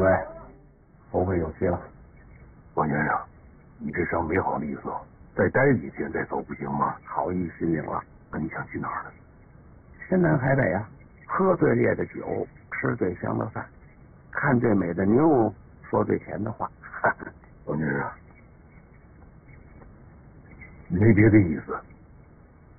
贵，后会有期了。 王先生，你这伤没好利索，再待几天再走不行吗？ 好意心领了。 那你想去哪儿呢？ 天南海北啊，喝最烈的酒，吃最香的饭，看最美的妞，说最甜的话。 王先生，没别的意思。